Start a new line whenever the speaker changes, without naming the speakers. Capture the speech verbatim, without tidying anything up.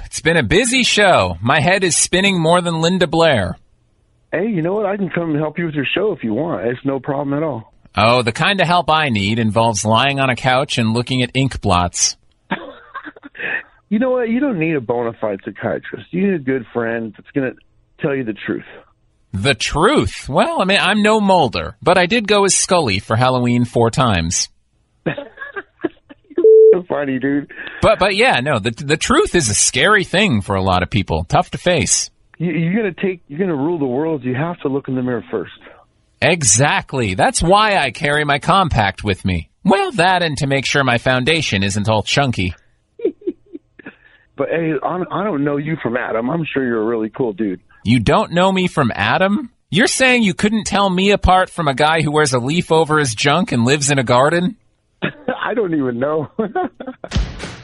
It's been a busy show. My head is spinning more than Linda Blair.
Hey, you know what? I can come and help you with your show if you want. It's no problem at all.
Oh, the kind of help I need involves lying on a couch and looking at ink blots.
You know what? You don't need a bona fide psychiatrist. You need a good friend that's going to tell you the truth.
The truth? Well, I mean, I'm no Mulder, but I did go as Scully for Halloween four times.
So funny, dude.
But but yeah, no, the the truth is a scary thing for a lot of people. Tough to face.
You, you're gonna take. You're gonna rule the world. You have to look in the mirror first.
Exactly. That's why I carry my compact with me. Well, that and to make sure my foundation isn't all chunky.
But hey, I'm, I don't know you from Adam. I'm sure you're a really cool dude.
You don't know me from Adam? You're saying you couldn't tell me apart from a guy who wears a leaf over his junk and lives in a garden?
I don't even know.